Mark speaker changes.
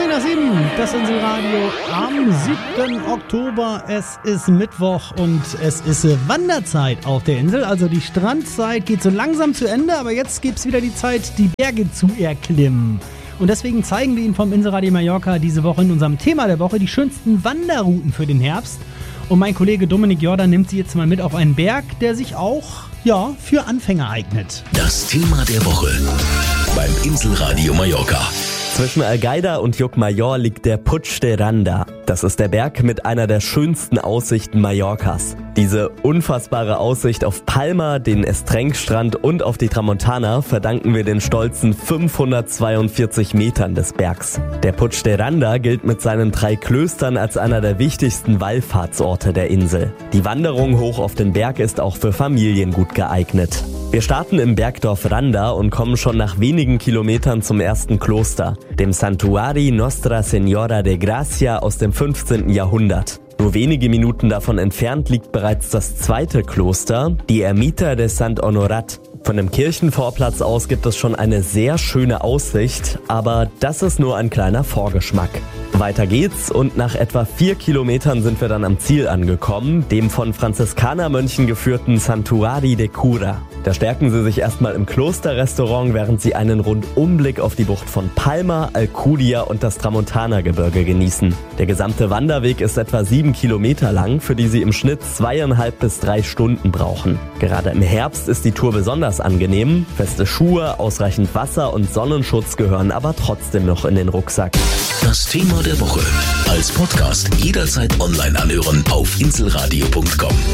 Speaker 1: nach 7, das Inselradio am 7. Oktober. Es ist Mittwoch und es ist Wanderzeit auf der Insel. Also die Strandzeit geht so langsam zu Ende, aber jetzt gibt es wieder die Zeit, die Berge zu erklimmen. Und deswegen zeigen wir Ihnen vom Inselradio Mallorca diese Woche in unserem Thema der Woche die schönsten Wanderrouten für den Herbst. Und mein Kollege Dominik Jordan nimmt Sie jetzt mal mit auf einen Berg, der sich auch für Anfänger eignet.
Speaker 2: Das Thema der Woche beim Inselradio Mallorca.
Speaker 3: Zwischen Algaida und Llucmajor liegt der Puig de Randa. Das ist der Berg mit einer der schönsten Aussichten Mallorcas. Diese unfassbare Aussicht auf Palma, den Estrenc-Strand und auf die Tramontana verdanken wir den stolzen 542 Metern des Bergs. Der Puig de Randa gilt mit seinen 3 Klöstern als einer der wichtigsten Wallfahrtsorte der Insel. Die Wanderung hoch auf den Berg ist auch für Familien gut geeignet. Wir starten im Bergdorf Randa und kommen schon nach wenigen Kilometern zum ersten Kloster, dem Santuari Nostra Señora de Gracia aus dem 15. Jahrhundert. Nur wenige Minuten davon entfernt liegt bereits das zweite Kloster, die Ermita de Sant Honorat. Von dem Kirchenvorplatz aus gibt es schon eine sehr schöne Aussicht, aber das ist nur ein kleiner Vorgeschmack. Weiter geht's und nach etwa 4 Kilometern sind wir dann am Ziel angekommen, dem von Franziskanermönchen geführten Santuari de Cura. Da stärken Sie sich erstmal im Klosterrestaurant, während Sie einen Rundumblick auf die Bucht von Palma, Alcudia und das Tramontana-Gebirge genießen. Der gesamte Wanderweg ist etwa 7 Kilometer lang, für die Sie im Schnitt 2,5 bis 3 Stunden brauchen. Gerade im Herbst ist die Tour besonders angenehm. Feste Schuhe, ausreichend Wasser und Sonnenschutz gehören aber trotzdem noch in den Rucksack.
Speaker 2: Das Thema der Woche als Podcast jederzeit online anhören auf inselradio.com.